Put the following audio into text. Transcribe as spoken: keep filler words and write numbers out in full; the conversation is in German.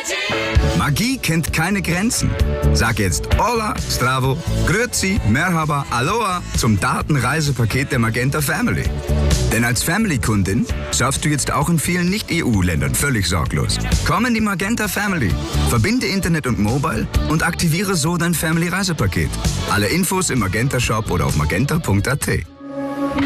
Magie kennt keine Grenzen. Sag jetzt Hola, Stravo, Grüezi, Merhaba, Aloha zum Datenreisepaket der Magenta Family. Denn als Family-Kundin surfst du jetzt auch in vielen Nicht-E U-Ländern völlig sorglos. Komm in die Magenta Family, verbinde Internet und Mobile und aktiviere so dein Family-Reisepaket. Alle Infos im Magenta-Shop oder auf magenta punkt at.